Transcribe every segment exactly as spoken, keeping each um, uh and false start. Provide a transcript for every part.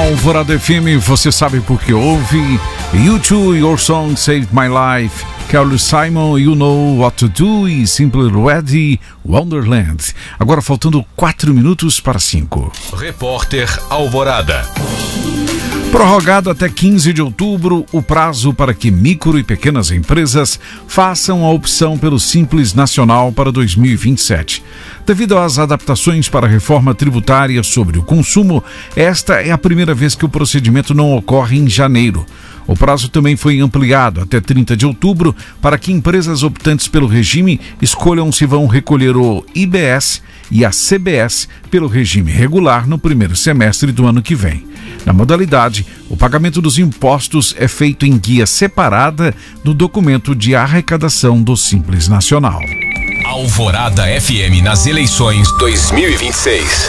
Alvorada F M, você sabe por que ouve. U dois, Your Song Saved My Life. Carlos Simon, You Know What to Do. E Simply Ready, Wonderland. Agora faltando quatro minutos para cinco. Repórter Alvorada. Prorrogado até quinze de outubro, o prazo para que micro e pequenas empresas façam a opção pelo Simples Nacional para dois mil e vinte e sete. Devido às adaptações para a reforma tributária sobre o consumo, esta é a primeira vez que o procedimento não ocorre em janeiro. O prazo também foi ampliado até trinta de outubro para que empresas optantes pelo regime escolham se vão recolher o I B S e a C B S pelo regime regular no primeiro semestre do ano que vem. Na modalidade, o pagamento dos impostos é feito em guia separada do documento de arrecadação do Simples Nacional. Alvorada F M nas eleições dois mil e vinte e seis.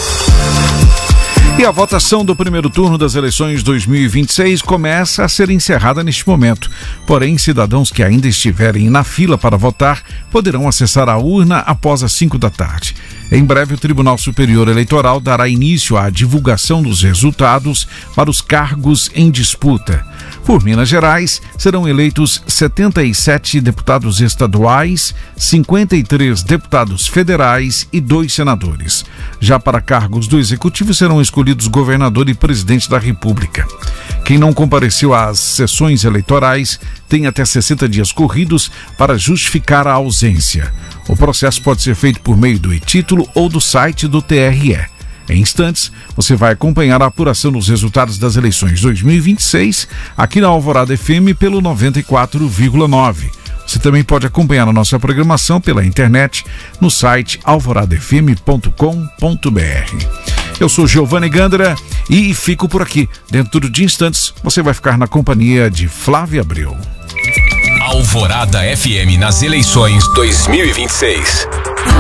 E a votação do primeiro turno das eleições dois mil e vinte e seis começa a ser encerrada neste momento. Porém, cidadãos que ainda estiverem na fila para votar poderão acessar a urna após as cinco da tarde. Em breve, o Tribunal Superior Eleitoral dará início à divulgação dos resultados para os cargos em disputa. Por Minas Gerais, serão eleitos setenta e sete deputados estaduais, cinquenta e três deputados federais e dois senadores. Já para cargos do Executivo, serão escolhidos governador e presidente da República. Quem não compareceu às sessões eleitorais tem até sessenta dias corridos para justificar a ausência. O processo pode ser feito por meio do e-título ou do site do T R E. Em instantes, você vai acompanhar a apuração dos resultados das eleições dois mil e vinte e seis aqui na Alvorada F M pelo noventa e quatro vírgula nove. Você também pode acompanhar a nossa programação pela internet no site alvorada f m ponto com ponto b r. Eu sou Giovanni Gandra e fico por aqui. Dentro de instantes, você vai ficar na companhia de Flávia Abreu. Alvorada F M nas eleições dois mil e vinte e seis.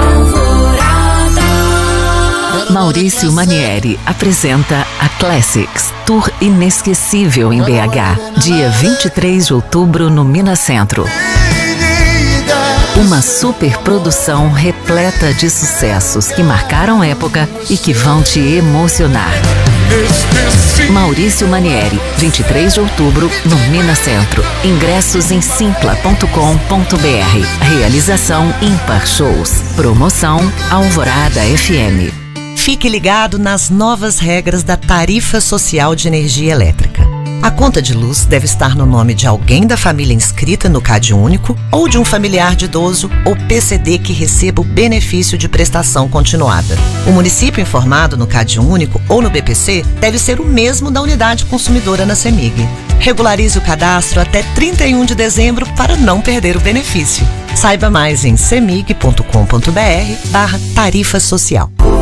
Maurício Manieri apresenta a Classics, Tour inesquecível em B H, dia vinte e três de outubro no Minas Centro. Uma superprodução repleta de sucessos que marcaram época e que vão te emocionar. Maurício Manieri, vinte e três de outubro no Minas Centro. Ingressos em simpla ponto com ponto b r. Realização Ímpar Shows. Promoção Alvorada F M. Fique ligado nas novas regras da Tarifa Social de Energia Elétrica. A conta de luz deve estar no nome de alguém da família inscrita no CadÚnico ou de um familiar de idoso ou P C D que receba o benefício de prestação continuada. O município informado no CadÚnico ou no B P C deve ser o mesmo da unidade consumidora na CEMIG. Regularize o cadastro até trinta e um de dezembro para não perder o benefício. Saiba mais em cemig ponto com ponto b r barra tarifa social.